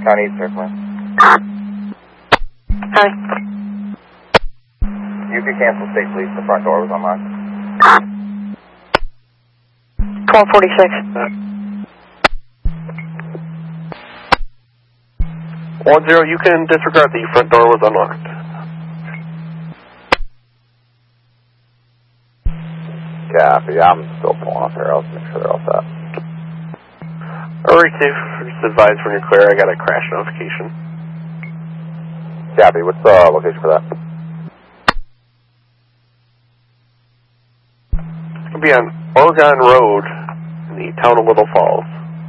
County East Circling. Hi. You could cancel state police. The front door was unlocked. Call 46. 10, you can disregard the front door was unlocked. Copy. I'm still pulling off here. I'll make sure they're all set. Alright, just advise when you're clear. I got a crash notification. Copy. What's the location for that? It'll be on Oregon Road in the town of Little Falls.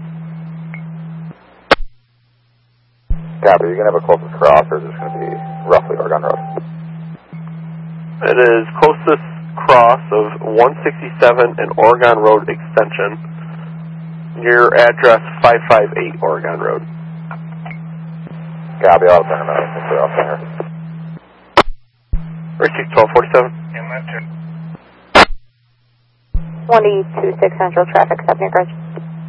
Copy. You're going to have a closest cross, or is it going to be roughly Oregon Road? It is closest cross of 167 and Oregon Road Extension. Your address 558 Oregon Road. Copy. I'll send them out. Make sure they're all set here. Receipt 1247. 126 Central Traffic, accepting your approach.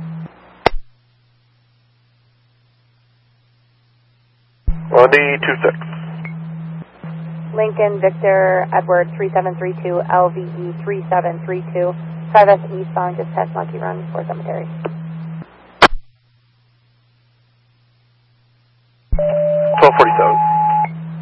LD26. Lincoln, Victor, Edward 3732, LVE 3732, 5S eastbound, just past Monkey Run, Fort Cemetery. 1247.